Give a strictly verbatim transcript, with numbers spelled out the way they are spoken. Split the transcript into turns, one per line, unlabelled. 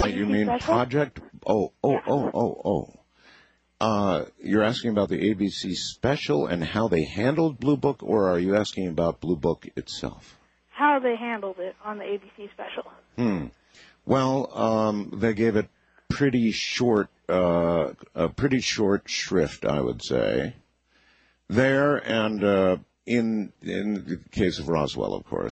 You mean
special?
Project? Oh, oh,
Yeah.
oh, oh, oh. Uh, you're asking about the A B C special and how they handled Blue Book, or are you asking about Blue Book itself?
How they handled it on the A B C special.
Hmm. Well, um, they gave it pretty short, uh, a pretty short shrift, I would say. There and uh, in in the case of Roswell, of course.